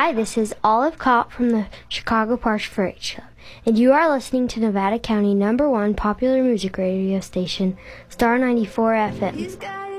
Hi, this is Olive Kopp from the Chicago Parks 4-H Club, and you are listening to Nevada County #1 popular music radio station, Star 94 FM.